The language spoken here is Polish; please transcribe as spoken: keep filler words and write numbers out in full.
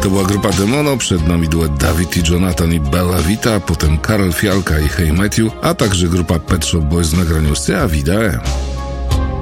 To była grupa Demono, przed nami duet Dawid i Jonathan i Bella Vita, potem Karel Fialka i Hey Matthew, a także grupa Pet Shop Boys w nagraniu Sea Vida.